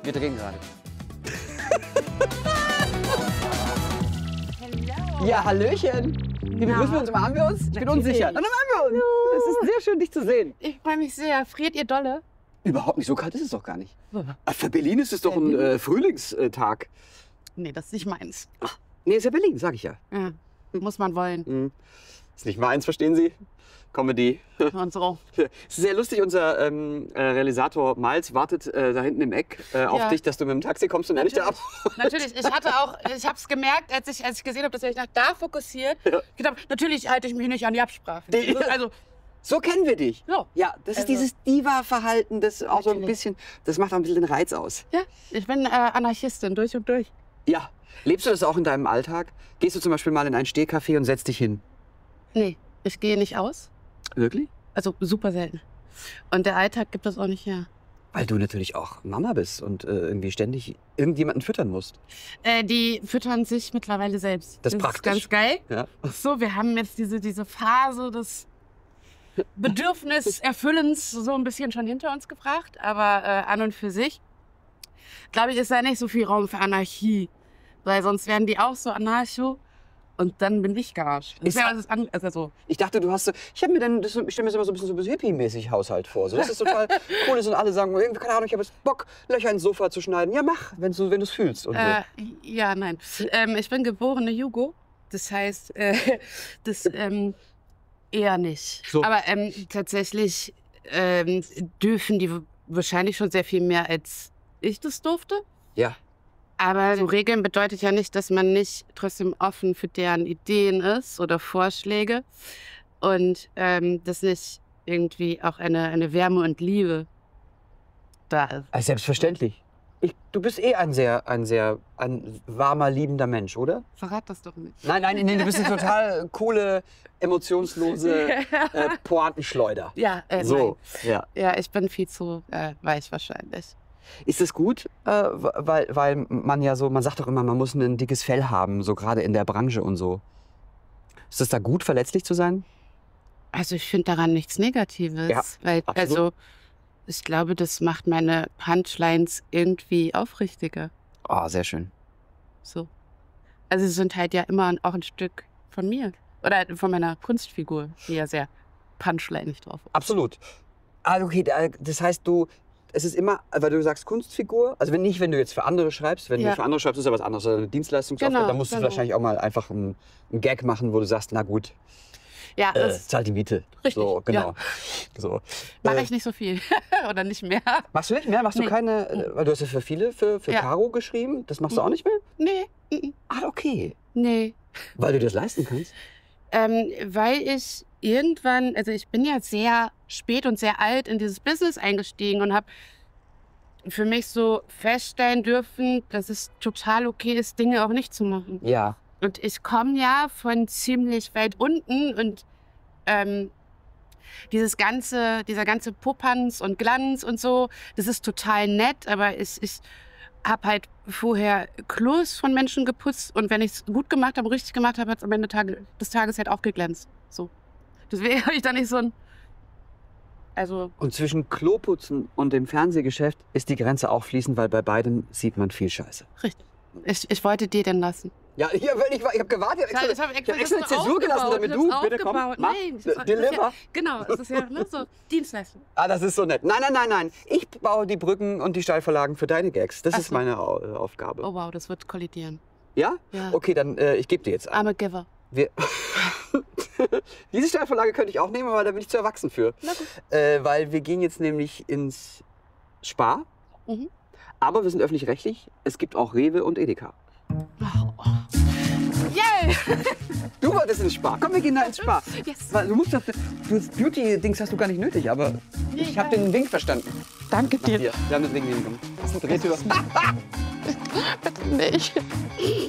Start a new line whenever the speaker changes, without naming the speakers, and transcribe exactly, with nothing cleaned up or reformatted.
Wir drehen gerade.
Hello.
Ja, Hallöchen. Wie begrüßen wir uns? Umarmen wir uns? Ich bin
Natürlich.
unsicher. Dann umarmen wir uns. Es ist sehr schön, dich zu sehen.
Ich freue mich sehr. Friert ihr dolle?
Überhaupt nicht. So kalt ist es doch gar nicht. Ach, für Berlin ist es doch ein äh, Frühlingstag.
Nee, das ist nicht meins.
Ach, nee, ist ja Berlin, sag ich ja.
Ja, muss man wollen.
Hm. Ist nicht meins, verstehen Sie? Comedy.
Und so.
Es ist sehr lustig, unser ähm, äh, Realisator Miles wartet äh, da hinten im Eck äh, auf
Ja.
dich, dass du mit dem Taxi kommst und er nicht da ab.
Natürlich, ich hatte auch, ich habe es gemerkt, als ich, als ich gesehen habe, dass er sich nach da fokussiert.
Ja.
Ich gedacht, natürlich halte ich mich nicht an die Absprache.
Die-
Also,
So kennen wir dich.
so.
Ja, das ist
Also-
dieses Diva-Verhalten, das auch so ein
Natürlich.
bisschen, das macht auch ein bisschen den Reiz aus.
Ja, ich bin äh, Anarchistin, durch und durch.
Ja. Lebst du das auch in deinem Alltag? Gehst du zum Beispiel mal in ein Stehcafé und setzt dich hin?
Nee, ich gehe nicht aus.
Wirklich?
Also super selten. Und der Alltag gibt das auch nicht her.
Weil du natürlich auch Mama bist und äh, irgendwie ständig irgendjemanden füttern musst.
Äh, die füttern sich mittlerweile selbst.
Das ist
ist
praktisch.
ganz geil.
Ja.
So, wir haben jetzt diese, diese Phase des Bedürfniserfüllens so ein bisschen schon hinter uns gebracht. Aber äh, an und für sich, glaube ich, ist da nicht so viel Raum für Anarchie. Weil sonst werden die auch so anarcho und dann bin ich gearscht. Das
Ist-
ist ja was anderes. Also,
Ich dachte, du hast so, ich habe mir dann, das, ich stelle mir das immer so ein bisschen so hippie-mäßig Haushalt vor. So, das ist total cool ist und alle sagen, irgendwie, keine Ahnung, ich habe jetzt Bock, Löcher ins Sofa zu schneiden. Ja, mach, wenn du wenn es fühlst. Und
äh, ja, nein. Ähm, ich bin geborene Jugo. Das heißt, äh, das ähm, eher nicht.
So.
Aber ähm, tatsächlich ähm, dürfen die wahrscheinlich schon sehr viel mehr, als ich das durfte.
so. Ja.
Aber so Regeln bedeutet ja nicht, dass man nicht trotzdem offen für deren Ideen ist oder Vorschläge. Und ähm, dass nicht irgendwie auch eine, eine Wärme und Liebe da ist.
Also selbstverständlich. Ich, du bist eh ein sehr, ein sehr ein warmer, liebender Mensch, oder?
Verrat das doch nicht.
Nein, nein, nein, du bist eine total coole, emotionslose äh, Pointenschleuder.
Ja, äh,
So,
nein.
ja.
Ja, ich bin viel zu äh, weich wahrscheinlich.
Ist das gut? Äh, weil, weil man ja so, man sagt doch immer, man muss ein dickes Fell haben, so gerade in der Branche und so. Ist es da gut, verletzlich zu sein?
Also ich finde daran nichts Negatives.
Ja,
weil,
absolut.
also ich glaube, das macht meine Punchlines irgendwie aufrichtiger.
Oh, sehr schön.
So. Also sie sind halt ja immer auch ein Stück von mir. Oder von meiner Kunstfigur, die ja sehr punchlinig drauf ist.
Absolut. Ah, okay, da- das heißt, du, es ist immer, weil du sagst Kunstfigur, also wenn nicht, wenn du jetzt für andere schreibst, wenn
Ja.
du für andere schreibst, ist ja was anderes, eine Dienstleistungsaufgabe,
Genau,
dann musst du
genau.
wahrscheinlich auch mal einfach einen, einen Gag machen, wo du sagst, na gut,
Ja,
äh,
das
zahlt die Miete.
Richtig,
So, genau.
ja.
So.
mache
Äh,
ich nicht so viel. Oder nicht mehr.
Machst du nicht mehr? Machst du
Nee.
keine, äh, weil du hast ja für viele, für, für
Ja.
Caro geschrieben, das machst du
Mhm.
auch nicht mehr?
Nee, mhm.
Ah, okay.
nee.
Weil du das leisten kannst?
Ähm, weil ich irgendwann, also ich bin ja sehr spät und sehr alt in dieses Business eingestiegen und habe für mich so feststellen dürfen, dass es total okay ist, Dinge auch nicht zu machen.
Ja.
Und ich komme ja von ziemlich weit unten und ähm, dieses ganze, dieser ganze Popanz und Glanz und so, das ist total nett, aber ich, ich habe halt vorher Klos von Menschen geputzt und wenn ich es gut gemacht habe, richtig gemacht habe, hat es am Ende Tage, des Tages halt auch geglänzt. So. Deswegen habe ich da nicht so ein... Also,
Und zwischen Kloputzen und dem Fernsehgeschäft ist die Grenze auch fließend, weil bei beidem sieht man viel Scheiße.
richtig. Ich, ich wollte dir denn lassen.
Ja, ich, ich, ich habe gewartet, ich habe
Ich
extra,
habe
ich hab extra eine Zäsur gelassen, damit du, bitte komm, mach,
Nein, das ist, das ist
deliver.
ja, genau, das ist ja ne, so Dienstleistung.
Ah, das ist so nett. Nein, nein, nein, nein. Ich baue die Brücken und die Steilvorlagen für deine Gags. Das
Ach
ist
so.
meine Au- äh, Aufgabe.
Oh wow, das wird kollidieren.
Ja?
Ja.
Okay, dann äh, ich gebe dir jetzt ein.
I'm a giver.
Wir Diese Steilvorlage könnte ich auch nehmen, aber da bin ich zu erwachsen für.
Na gut.
Äh, weil wir gehen jetzt nämlich ins Spar.
Mhm.
Aber wir sind öffentlich-rechtlich. Es gibt auch Rewe und Edeka.
Oh, oh. Yay!
Du wolltest ins Spar. Komm, wir gehen da ins Spar.
Yes.
Weil du musst das, das Beauty-Dings hast du gar nicht nötig, aber
Nee,
ich habe
nein.
den Wink verstanden.
Danke dir.
Hier, wir haben den Wink hingekommen. Das ist eine Drehtür.
Bitte nicht.